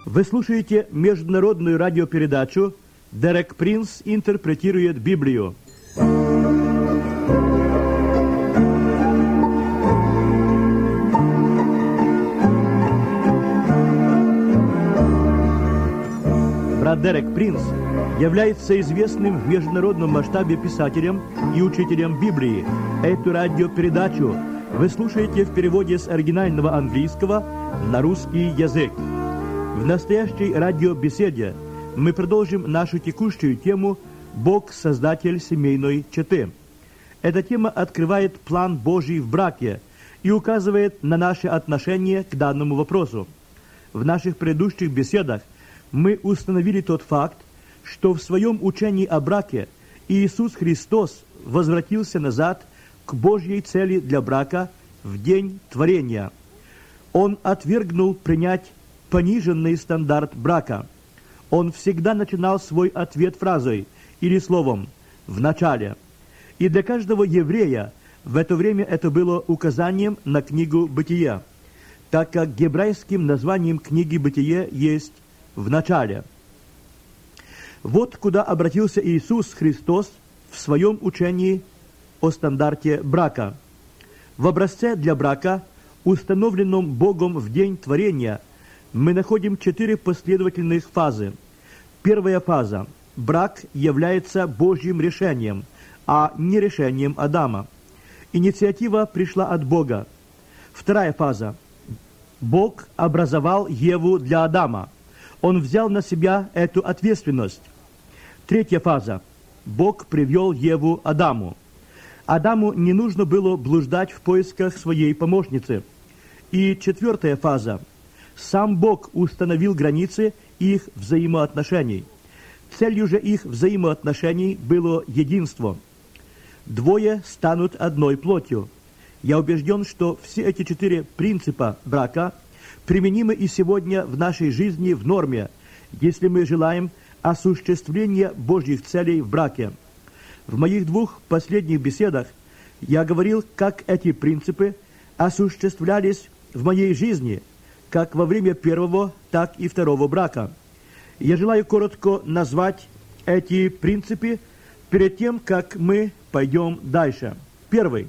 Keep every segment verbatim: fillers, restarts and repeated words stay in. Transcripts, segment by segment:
Вы слушаете международную радиопередачу «Дерек Принц интерпретирует Библию». Брат Дерек Принц является известным в международном масштабе писателем и учителем Библии. Эту радиопередачу вы слушаете в переводе с оригинального английского на русский язык. В настоящей радиобеседе мы продолжим нашу текущую тему «Бог – Создатель семейной четы». Эта тема открывает план Божий в браке и указывает на наши отношения к данному вопросу. В наших предыдущих беседах мы установили тот факт, что в своем учении о браке Иисус Христос возвратился назад к Божьей цели для брака в день творения. Он отвергнул принять пониженный стандарт брака. Он всегда начинал свой ответ фразой или словом «в начале». И для каждого еврея в это время это было указанием на книгу «Бытие», так как гебрейским названием книги «Бытие» есть «в начале». Вот куда обратился Иисус Христос в своем учении о стандарте брака. В образце для брака, установленном Богом в день творения, мы находим четыре последовательных фазы. Первая фаза. Брак является Божьим решением, а не решением Адама. Инициатива пришла от Бога. Вторая фаза. Бог образовал Еву для Адама. Он взял на себя эту ответственность. Третья фаза. Бог привел Еву Адаму. Адаму не нужно было блуждать в поисках своей помощницы. И четвертая фаза. Сам Бог установил границы их взаимоотношений. Целью же их взаимоотношений было единство. Двое станут одной плотью. Я убежден, что все эти четыре принципа брака применимы и сегодня в нашей жизни в норме, если мы желаем осуществления Божьих целей в браке. В моих двух последних беседах я говорил, как эти принципы осуществлялись в моей жизни, как во время первого, так и второго брака. Я желаю коротко назвать эти принципы перед тем, как мы пойдем дальше. Первый.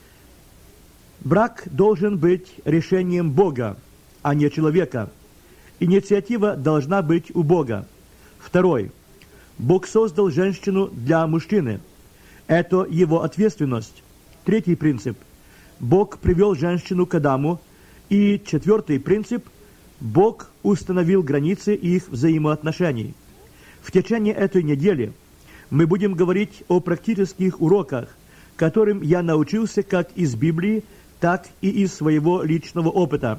Брак должен быть решением Бога, а не человека. Инициатива должна быть у Бога. Второй. Бог создал женщину для мужчины. Это его ответственность. Третий принцип. Бог привел женщину к Адаму. И четвертый принцип. Бог установил границы их взаимоотношений. В течение этой недели мы будем говорить о практических уроках, которым я научился как из Библии, так и из своего личного опыта.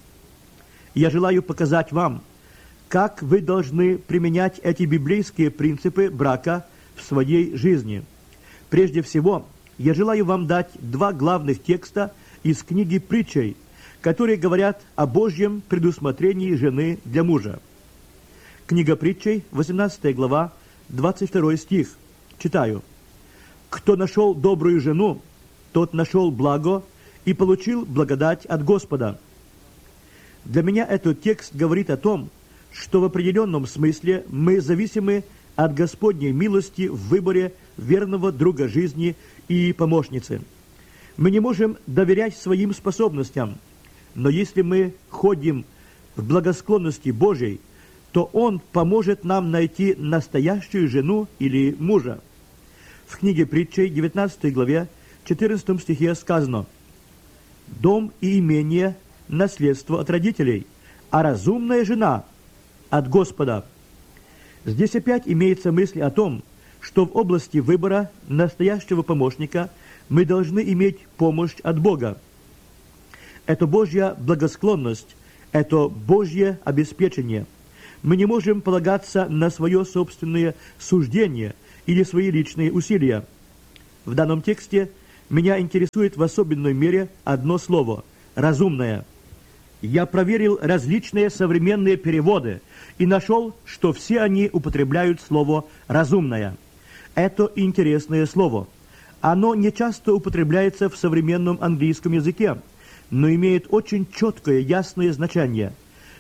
Я желаю показать вам, как вы должны применять эти библейские принципы брака в своей жизни. Прежде всего, я желаю вам дать два главных текста из книги «Притчей», которые говорят о Божьем предусмотрении жены для мужа. Книга Притчей, восемнадцатая глава, двадцать второй стих. Читаю. «Кто нашел добрую жену, тот нашел благо и получил благодать от Господа». Для меня этот текст говорит о том, что в определенном смысле мы зависимы от Господней милости в выборе верного друга жизни и помощницы. Мы не можем доверять своим способностям, но если мы ходим в благосклонности Божьей, то Он поможет нам найти настоящую жену или мужа. В книге Притчей, девятнадцатой главе, четырнадцатом стихе сказано: «Дом и имение – наследство от родителей, а разумная жена – от Господа». Здесь опять имеется мысль о том, что в области выбора настоящего помощника мы должны иметь помощь от Бога. Это Божья благосклонность, это Божье обеспечение. Мы не можем полагаться на свое собственное суждение или свои личные усилия. В данном тексте меня интересует в особенной мере одно слово – «разумное». Я проверил различные современные переводы и нашел, что все они употребляют слово «разумное». Это интересное слово. Оно не часто употребляется в современном английском языке, но имеет очень четкое, ясное значение.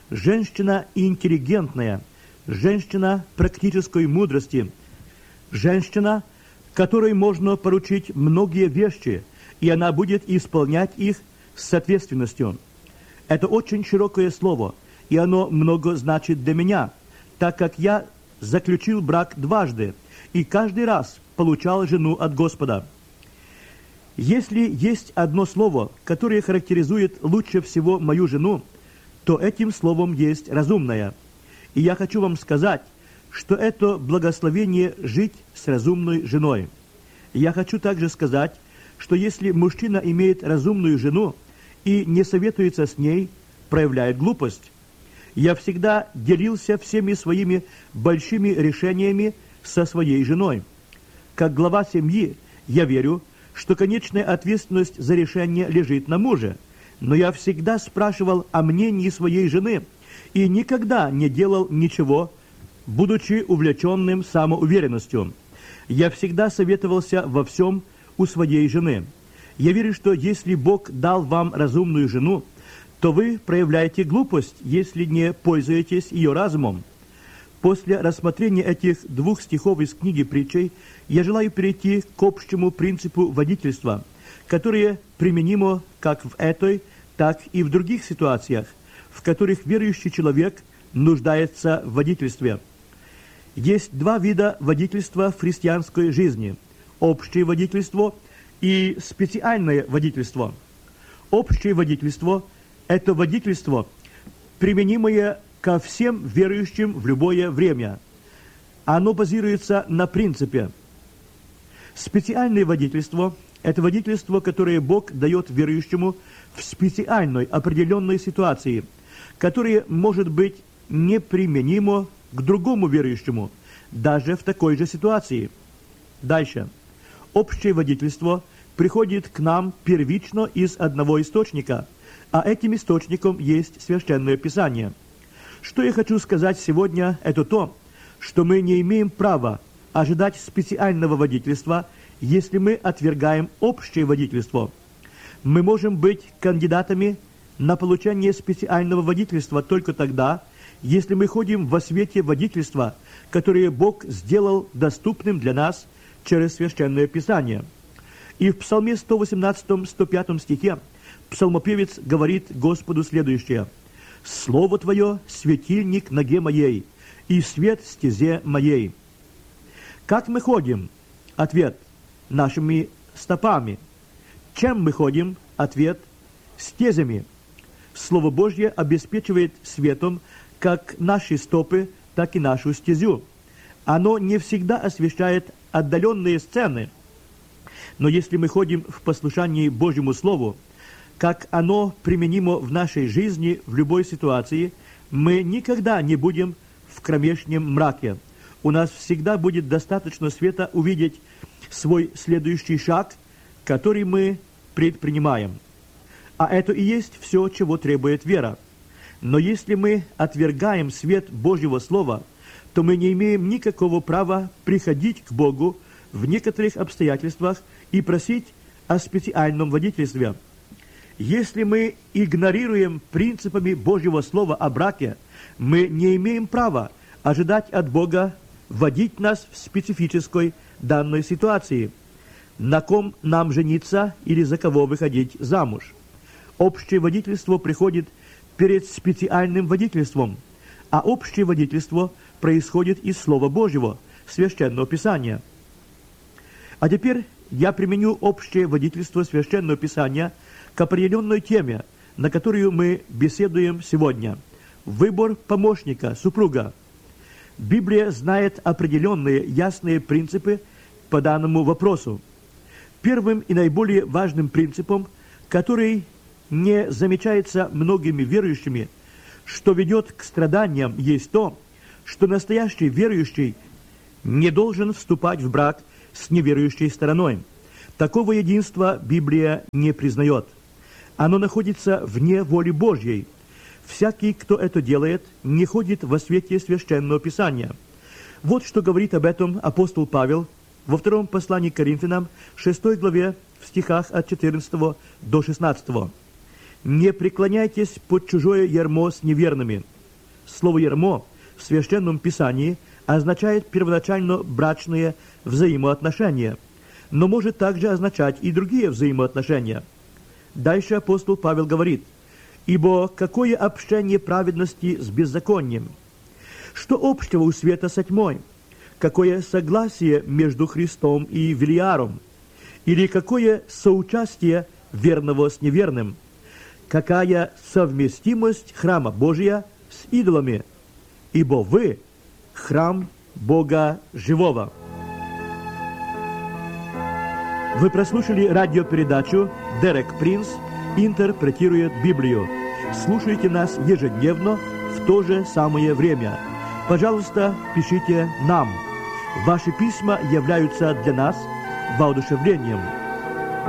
женщина интеллигентная, женщина практической мудрости, женщина, которой можно поручить многие вещи, и она будет исполнять их с соответственностью. Это очень широкое слово, и оно много значит для меня, так как я заключил брак дважды, и каждый раз получал жену от Господа. Если есть одно слово, которое характеризует лучше всего мою жену, то этим словом есть «разумная». И я хочу вам сказать, что это благословение жить с разумной женой. Я хочу также сказать, что если мужчина имеет разумную жену и не советуется с ней, проявляет глупость. Я всегда делился всеми своими большими решениями со своей женой. Как глава семьи, я верю, что конечная ответственность за решение лежит на муже, но я всегда спрашивал о мнении своей жены и никогда не делал ничего, будучи увлеченным самоуверенностью. Я всегда советовался во всем у своей жены. Я верю, что если Бог дал вам разумную жену, то вы проявляете глупость, если не пользуетесь ее разумом. После рассмотрения этих двух стихов из книги притчей я желаю перейти к общему принципу водительства, которое применимо как в этой, так и в других ситуациях, в которых верующий человек нуждается в водительстве. Есть два вида водительства в христианской жизни – общее водительство и специальное водительство. Общее водительство – это водительство, применимое ко всем верующим в любое время. Оно базируется на принципе. Специальное водительство – это водительство, которое Бог дает верующему в специальной определенной ситуации, которое может быть неприменимо к другому верующему, даже в такой же ситуации. Дальше. Общее водительство приходит к нам первично из одного источника, а этим источником есть Священное Писание. Что я хочу сказать сегодня, это то, что мы не имеем права ожидать специального водительства, если мы отвергаем общее водительство. Мы можем быть кандидатами на получение специального водительства только тогда, если мы ходим во свете водительства, которое Бог сделал доступным для нас через Священное Писание. И в Псалме сто восемнадцатом — сто пятом стихе псалмопевец говорит Господу следующее: «Слово Твое — светильник ноге моей, и свет стезе моей». Как мы ходим? Ответ – нашими стопами. Чем мы ходим? Ответ – стезями. Слово Божье обеспечивает светом как наши стопы, так и нашу стезю. Оно не всегда освещает отдаленные сцены, но если мы ходим в послушании Божьему Слову, как оно применимо в нашей жизни в любой ситуации, мы никогда не будем в кромешнем мраке. У нас всегда будет достаточно света увидеть свой следующий шаг, который мы предпринимаем. А это и есть все, чего требует вера. Но если мы отвергаем свет Божьего Слова, то мы не имеем никакого права приходить к Богу в некоторых обстоятельствах и просить о специальном водительстве. Если мы игнорируем принципами Божьего Слова о браке, мы не имеем права ожидать от Бога водить нас в специфической данной ситуации, на ком нам жениться или за кого выходить замуж. Общее водительство приходит перед специальным водительством, а общее водительство происходит из Слова Божьего, Священного Писания. А теперь я применю общее водительство Священного Писания к определенной теме, на которую мы беседуем сегодня. Выбор помощника, супруга. Библия знает определенные ясные принципы по данному вопросу. Первым и наиболее важным принципом, который не замечается многими верующими, что ведет к страданиям, есть то, что настоящий верующий не должен вступать в брак с неверующей стороной. Такого единства Библия не признает. Оно находится вне воли Божьей. Всякий, кто это делает, не ходит во свете Священного Писания. Вот что говорит об этом апостол Павел во втором послании к Коринфянам, шестой главе, в стихах от четырнадцатого до шестнадцатого. «Не преклоняйтесь под чужое ярмо с неверными, слово «ярмо» в Священном Писании означает первоначально брачные взаимоотношения, но может также означать и другие взаимоотношения. Дальше апостол Павел говорит: «Ибо какое общение праведности с беззаконием? Что общего у света со тьмой? Какое согласие между Христом и Велиаром? Или какое соучастие верного с неверным? Какая совместимость храма Божия с идолами? Ибо вы – храм Бога живого». Вы прослушали радиопередачу «Дерек Принц интерпретирует Библию». Слушайте нас ежедневно в то же самое время. Пожалуйста, пишите нам. Ваши письма являются для нас воодушевлением.